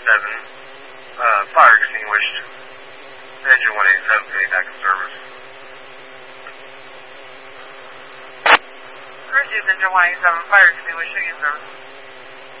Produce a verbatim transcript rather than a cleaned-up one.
eighty-seven, uh, fire extinguished. Engine one eighty-seven, coming back in service. Cruise Engine one eighty-seven, fire extinguished, in service.